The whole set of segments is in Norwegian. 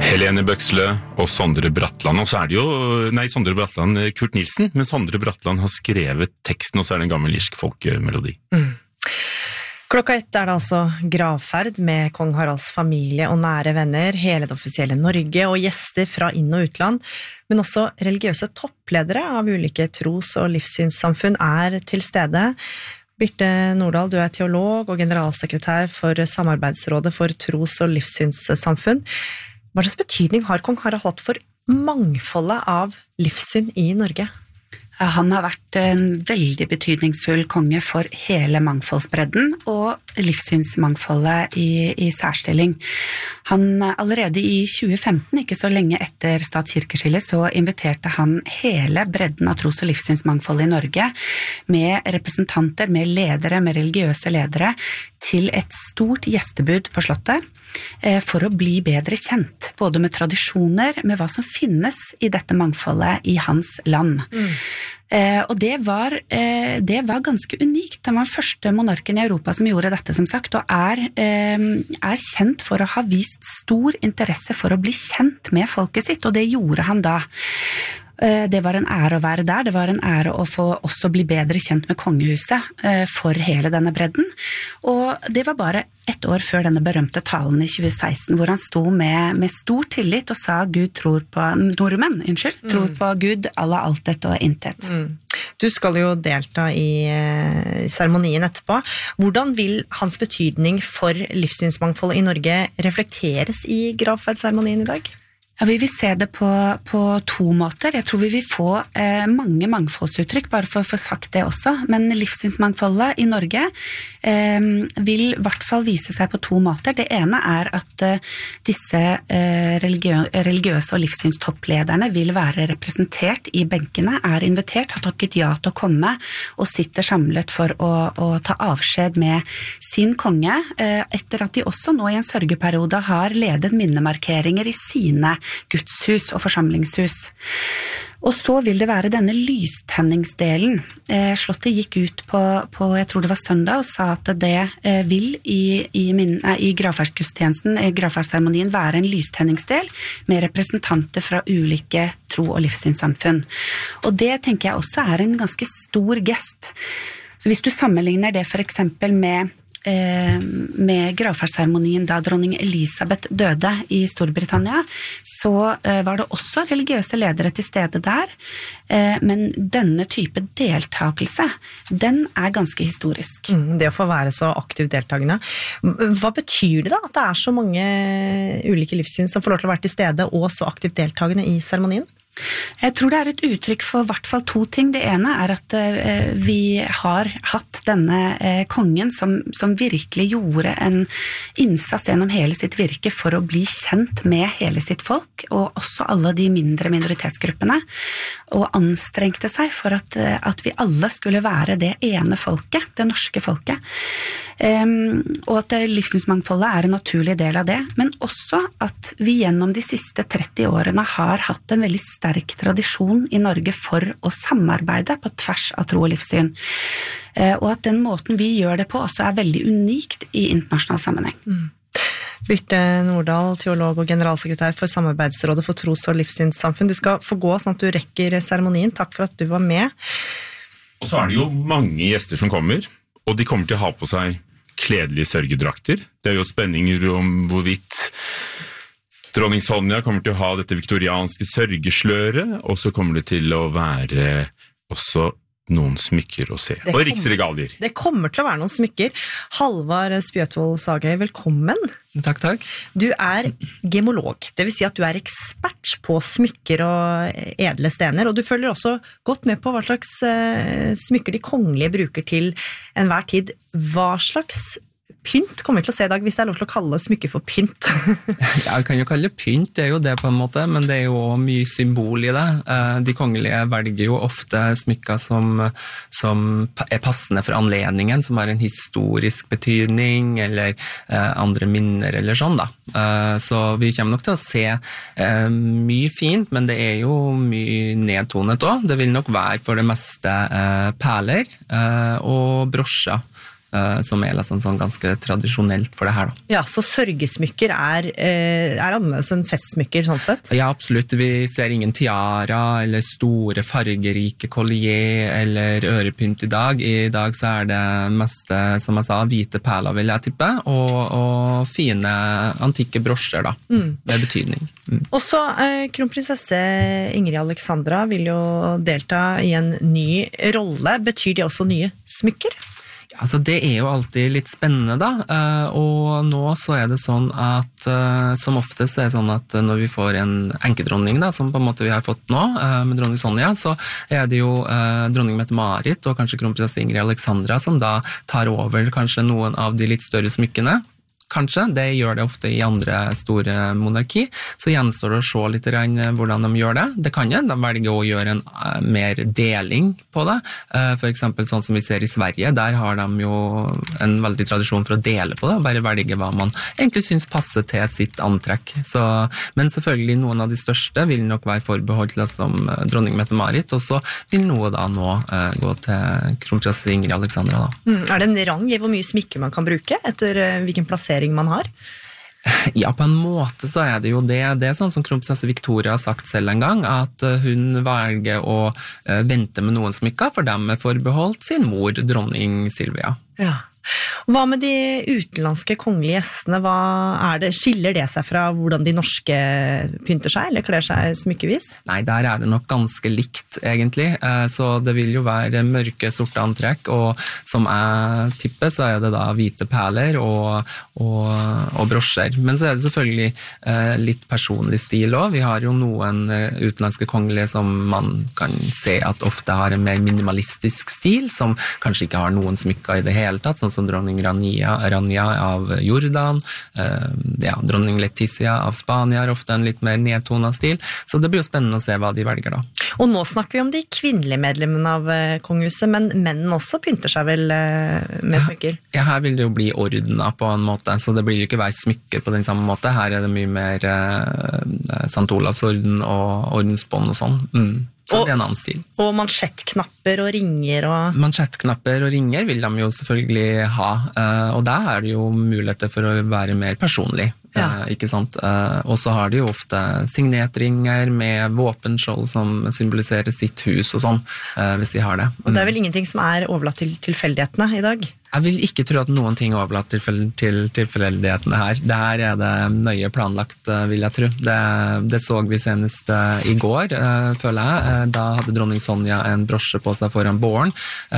Helene Bøksle og Sondre Bratland, og så det jo, Sondre Bratland, Kurt Nilsen, men Sondre Bratland har skrevet teksten, og så det en gammel irsk folkemelodi. Klokka 1 det altså gravferd med kong Haralds familie og nære venner, hele det offisielle Norge og gjester fra inn- og utland, men også religiøse toppledere av ulike tros- og livssynssamfunn til stede. Birte Nordahl, du teolog og generalsekretær for Samarbeidsrådet for tros- og livssynssamfunn. Hva slags betydning har kong Harald hatt for mangfoldet av livssyn i Norge? Han har vært en veldig betydningsfull konge for hele mangfoldsbredden og livssynsmangfoldet i særstilling. Allerede i 2015, ikke så lenge etter statskirkeskillet, så inviterte han hele bredden av tros- og livssynsmangfoldet i Norge med representanter, med ledere, med religiøse ledere til et stort gjestebud på Slottet for å bli bedre kjent, både med tradisjoner, med hva som finnes i dette mangfoldet i hans land. Og det var ganske unikt. Han var den første monarken i Europa som gjorde dette, som sagt, og er kjent for å ha vist stor interesse for å bli kjent med folket sitt, og det gjorde han da. Det var en ære å være der, det var en ære å få også bli bedre kjent med kongehuset for hele denne bredden, og det var bare et år før denne berømte talen i 2016, hvor han sto med stor tillit og sa tror på Gud, Allah, altet og intet. Du skal jo delta i seremonien etterpå. Hvordan vil hans betydning for livssynsmangfoldet i Norge reflekteres i gravferdsseremonien i dag? Ja, vi vil se det på to måter. Jeg tror vi vil få mange mangfoldsuttrykk, bare for å få sagt det også. Men livssynsmangfoldet i Norge vil i hvert fall vise seg på to måter. Det ene at disse religiøse og livssynstopplederne vil være representert i benkene, invitert, har takket ja til å komme og sitter samlet for å ta avskjed med sin konge, etter at de også nå i en sørgeperiode har ledet minnemarkeringer i sine gudshus og forsamlingshus. Og så vil det være denne lystenningsdelen. Slottet gikk ut på jeg tror det var søndag, og sa at det vil i gravferdsgudstjenesten, gravferdsseremonien, være en lystenningsdel med representanter fra ulike tro- og livssynssamfunn. Og det tenker jeg også en ganske stor gest. Så hvis du sammenligner det for eksempel med gravferdsseremonien da dronning Elisabeth døde i Storbritannia, så var det også religiøse ledere til stede der, men denne type deltakelse, den ganske historisk. Det å få være så aktivt deltagende. Hva betyr det da, at det så mange ulike livssyn som får lov til å være til stede og så aktivt deltagende i seremonien? Jeg tror det et uttrykk for i hvert fall to ting. Det ene at vi har hatt denne kongen som virkelig gjorde en innsats gjennom hele sitt virke for å bli kjent med hele sitt folk, og også alle de mindre minoritetsgruppene, og anstrengte seg for at vi alle skulle være det ene folket, det norske folket. Og at livssynsmangfoldet en naturlig del av det, men også at vi gjennom de siste 30 årene har hatt en veldig sterk tradisjon i Norge for å samarbeide på tvers av tro og livssyn. Og at den måten vi gjør det på også veldig unikt i internasjonal sammenheng. Birte Nordahl, teolog og generalsekretær for Samarbeidsrådet for tros- og livssynssamfunn. Du skal få gå sånn at du rekker seremonien. Takk for at du var med. Og så det jo mange gjester som kommer, og de kommer til å ha på seg kledelige sørgedrakter. Det jo spenninger om hvorvidt dronning Sonja kommer til å ha dette viktorianske sørgesløret, og så kommer det til å være også noen smykker å se. Og riksregalier. Det kommer til å være noen smykker. Halvard Spjøtvold Sagøy, velkommen. Takk, takk. Du gemolog, det vil si at du ekspert på smykker og edle stener, og du følger også godt med på hva slags smykker de kongelige bruker til enhver tid. Hva slags pynt kommer vi til å se i dag, hvis det lov til å kalle smykker for pynt? Ja, vi kan jo kalle det pynt, det jo det på en måte, men det jo også mye symbol i det. De kongelige velger jo ofte smykker som passende for anledningen, som har en historisk betydning, eller andre minner, eller sånn da. Så vi kommer nok til å se mye fint, men det jo mye nedtonet også. Det vil nok være for det meste perler og brosjer. som liksom sånn ganske tradisjonelt for det her da. Ja, så sørgesmykker er annerledes enn festsmykker sånn sett? Ja, absolutt. Vi ser ingen tiara eller store fargerike collier eller ørepynt i dag. I dag så det meste, som jeg sa, hvite perler vil jeg tippe, og fine antikke brosjer da, med betydning. Og så kronprinsesse Ingrid Alexandra vil jo delta i en ny rolle. Betyr det også nye smykker? Ja, altså det jo alltid litt spennende da, og nå så det sånn at som oftest det sånn at når vi får en enkedronning da, som på en måte vi har fått nå med dronning Sonja, så det jo dronning Mette-Marit og kanskje kronprinsesse Ingrid Alexandra som da tar over kanskje noen av de litt større smykkene. Kanskje, det gjør det ofte i andre store monarki, så gjenstår det å se litt hvordan de gjør det. Det kan de velger å gjøre en mer deling på det, for eksempel sånn som vi ser i Sverige, der har de jo en veldig tradisjon for å dele på det, bare velge hva man egentlig synes passer til sitt antrekk. Så, men selvfølgelig noen av de største vil nok være forbeholdt som dronning Mette-Marit, og så vil noe da nå gå til kronprinsesse Ingrid Alexandra da. Det en rang i hvor mye smykke man kan bruke, etter hvilken plassering man har? Ja, på en måte så det jo det. Det sånn som kronprinsesse Victoria har sagt selv en gang, at hun velger å vente med noen smykker, for dem forbeholdt sin mor, dronning Silvia. Ja. Hva med de utenlandske kongelige gjestene? Skiller det seg fra hvordan de norske pynter seg, eller kler seg smykkevis? Nei, der det nok ganske likt, egentlig. Så det vil jo være mørke, sorte antrekk, og som jeg tipper, så det da hvite perler og brosjer. Men så det selvfølgelig litt personlig stil også. Vi har jo noen utenlandske kongelige som man kan se at ofte har en mer minimalistisk stil, som kanskje ikke har noen smykker i det hele tatt, sånn som dronning Rania av Jordan, dronning Letizia av Spania har ofte en litt mer nedtonet stil, så det blir jo spennende å se hva de velger da. Og nå snakker vi om de kvinnelige medlemmene av kongehuset, men mennene også pynter seg vel med smykker? Ja, her vil det jo bli ordnet på en måte, så det blir jo ikke være smykker på den samme måte. Her det mye mer Sant Olavs orden og ordensbånd og sånn. Så det en annen stil. Og mansjettknapper og ringer og... Mansjettknapper og ringer vil de jo selvfølgelig ha, og der det jo muligheter for å være mer personlig, ikke sant? Og så har de jo ofte signetringer med våpenskjold som symboliserer sitt hus og sånn, hvis de har det. Og det vel ingenting som overlatt til tilfeldighetene i dag? Jeg vil ikke tro at noen ting overlatt til tilfeldighetene her. Det her det nøye planlagt, vil jeg tro. Det så vi senest i går, føler jeg. Da hadde dronning Sonja en brosje på seg foran båren,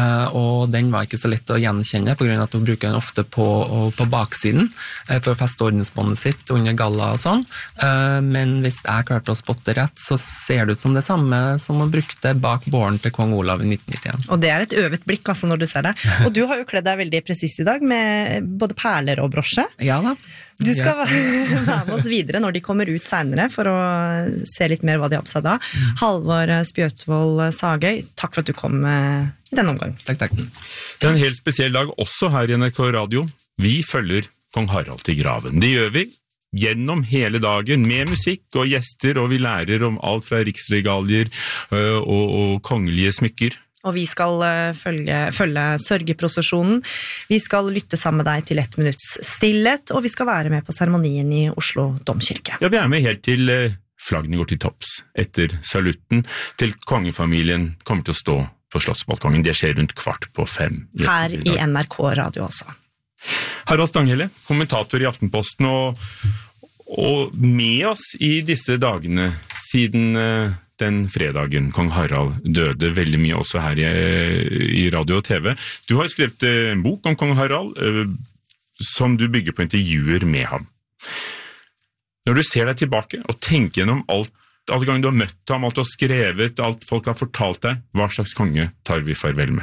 og den var ikke så lett å gjenkjenne, på grunn av at hun bruker den ofte på baksiden, for å feste ordensbåndet sitt under galla og sånn. Men hvis jeg klarte å spotte rett, så ser det ut som det samme som hun brukte bak båren til kong Olav i 1991. Og det et øvet blikk, altså, når du ser det. Og du har jo kledd deg veldig presis i dag, med både perler og brosje. Ja da. Du skal være med oss videre når de kommer ut senere, for å se litt mer hva de har på seg da. Halvor Spjøtvold Sagøy, takk for at du kom i denne omgang. Takk. Det en helt spesiell dag også her i NRK Radio. Vi følger kong Harald til graven. Det gjør vi gjennom hele dagen, med musikk og gjester, og vi lærer om alt fra riksregalier og kongelige smykker. Og vi skal følge sørgeprosesjonen. Vi skal lytte sammen med deg til 1 minutts stillhet, og vi skal være med på seremonien i Oslo Domkirke. Ja, vi med helt til flaggene går til topps. Etter salutten til kongefamilien kommer til å stå på Slottsbalkongen. Det skjer rundt 4:15. Her i NRK Radio også. Harald Stanghelle, kommentator i Aftenposten, og med oss i disse dagene siden den fredagen kong Harald døde, veldig mye også her i radio og TV. Du har skrevet en bok om kong Harald, som du bygger på intervjuer med ham. Når du ser deg tilbake og tenker gjennom alle ganger du har møtt ham, alt du har skrevet, alt folk har fortalt deg, hva slags konge tar vi farvel med?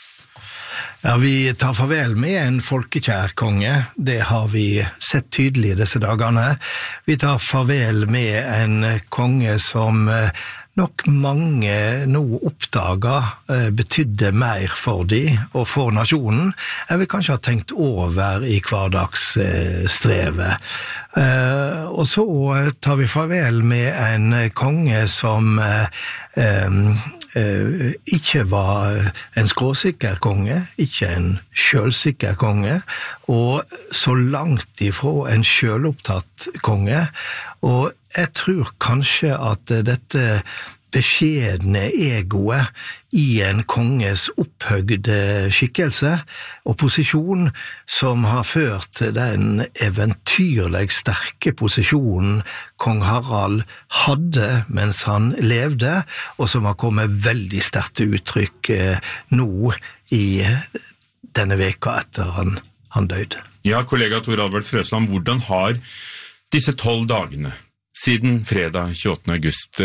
Ja, vi tar farvel med en folkekjær konge. Det har vi sett tydelig disse dagene. Vi tar farvel med en konge som nok mange nå oppdager betydde mer for de og for nasjonen enn vi kanskje har tenkt over i hverdagsstrevet. Og så tar vi farvel med en konge som ikke var en skråsikker konge, ikke en selvsikker konge, og så langt ifra en selvopptatt konge. Og jeg tror kanskje at dette beskjedne egoet i en konges opphøgde skikkelse og posisjon som har ført til den eventyrlig sterke posisjonen kong Harald hadde mens han levde, og som har kommet veldig sterkt til uttrykk nå i denne veka etter han døde. Ja, kollega Tor Albert Frøsland, hvordan har disse 12 dagene siden fredag 28. august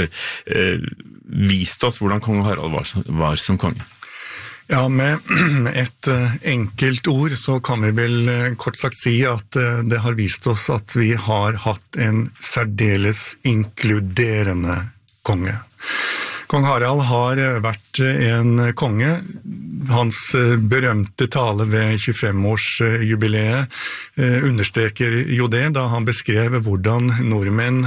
vist oss hvordan kong Harald var som konge? Ja, med et enkelt ord så kan vi vel kort sagt si at det har vist oss at vi har hatt en særdeles inkluderende konge. Kong Harald har vært en konge. Hans berømte tale ved 25-årsjubileet understreker jo det, da han beskrev hvordan nordmenn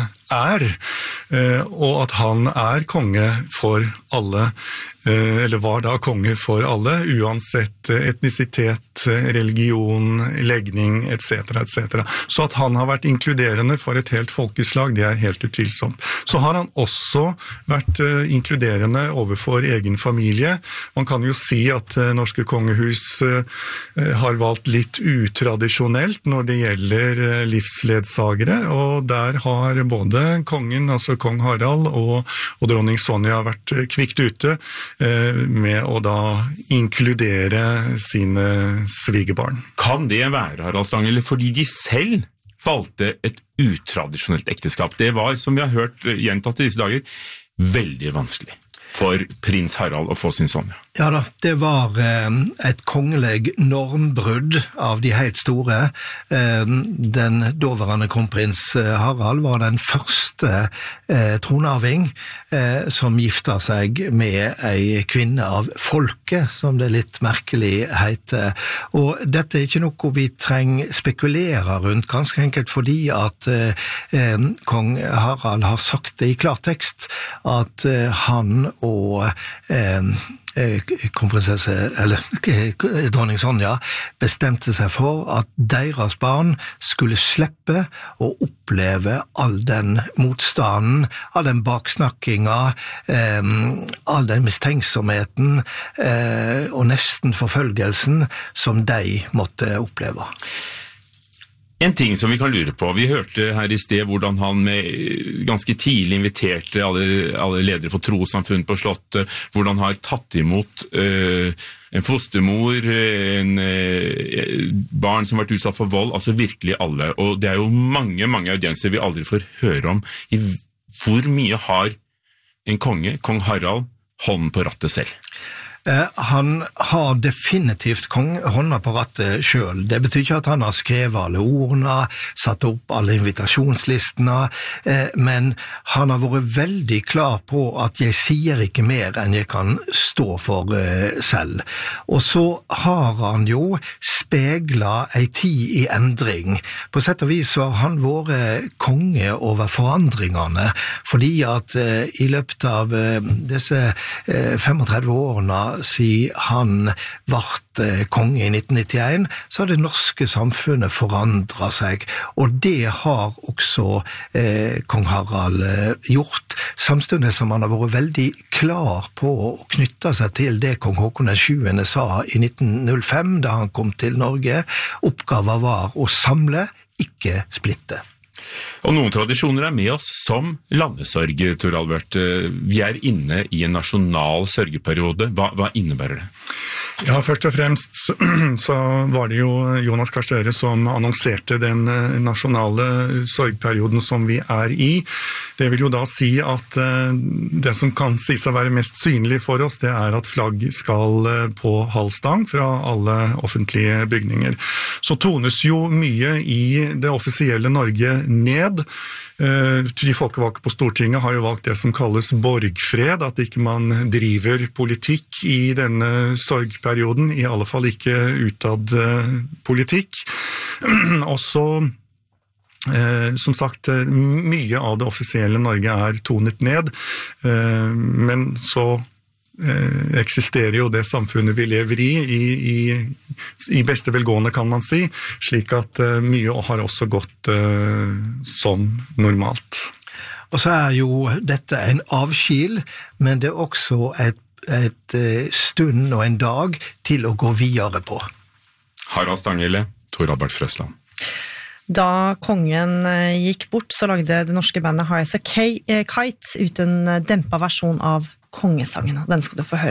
og at han konge for alle, eller var da konge for alle, uansett etnisitet, religion, legning, etc., etc. Så at han har vært inkluderende for et helt folkeslag, det helt utvilsomt. Så har han også vært inkluderende overfor egen familie. Man kan jo si at norske kongehus har valgt litt utradisjonelt når det gjelder livsledsagere, og der har både kongen, altså kong Harald og dronning Sonja vært kvikt ute med å da inkludere sine svigerbarn. Kan det være, Harald Stange, eller fordi de selv valgte et utradisjonelt ekteskap? Det var, som vi har hørt gjentatt i disse dager, veldig vanskelig for prins Harald å få sin Sonja. Ja da, det var et kongelig normbrudd av de helt store. Den daværende kronprins Harald var den første tronarving som gifta seg med ei kvinne av folket, som det litt merkelig heter. Og dette ikke noe vi trenger spekulere rundt, ganske enkelt fordi at kong Harald har sagt det i klartekst, at han og kronprinsesse, eller dronning Sonja, bestemte seg for at deres barn skulle slippe å oppleve all den motstanden, all den baksnakkinga, all den mistenksomheten og nesten forfølgelsen som de måtte oppleve. En ting som vi kan lure på, vi hørte her i sted hvordan han ganske tidlig inviterte alle ledere for trossamfunn på slottet, hvordan han har tatt imot en fostermor, barn som har vært utsatt for vold, altså virkelig alle. Og det jo mange audienser vi aldri får høre om. Hvor mye har en konge, kong Harald, hånden på rattet selv? Han har definitivt hånda på rattet selv. Det betyr ikke at han har skrevet alle ordene, satt opp alle invitasjonslistene, men han har vært veldig klar på at jeg sier ikke mer enn jeg kan stå for selv. Og så har han jo speglet ei tid i endring. På sett og vis har han vært konge over forandringene, fordi at i løpet av disse 35 årene siden han ble konge i 1991, så har det norske samfunnet forandret seg, og det har også kong Harald gjort, samtidig som han har vært veldig klar på å knytte seg til det kong Håkon 7. sa i 1905, da han kom til Norge. Oppgaven var å samle, ikke splitte. Og noen tradisjoner med oss som landesorg, Tor Albert. Vi inne i en nasjonal sørgeperiode. Hva innebærer det? Ja, først og fremst så var det jo Jonas Gahr Støre som annonserte den nasjonale sorgperioden som vi i. Det vil jo da si at det som kan sies å være mest synlig for oss, det at flagg skal på halv stang fra alle offentlige bygninger. Så tones jo mye i det offisielle Norge ned. De folkevalgte på Stortinget har jo valgt det som kalles borgfred, at ikke man driver politikk i denne sorgperioden, i alle fall ikke utad politikk. Og så, som sagt, mye av det offisielle Norge tonet ned, men så eksisterer jo det samfunnet vi lever i beste velgående kan man si, slik at mye har også gått som normalt. Og så jo dette en avskil, men det også et stund og en dag til å gå videre på. Harald Stanghelle, Tor Albert Frøsland. Da kongen gikk bort, så lagde det norske bandet High As A Kite ut en dempet versjon av kongesangen. Den skal du få høre.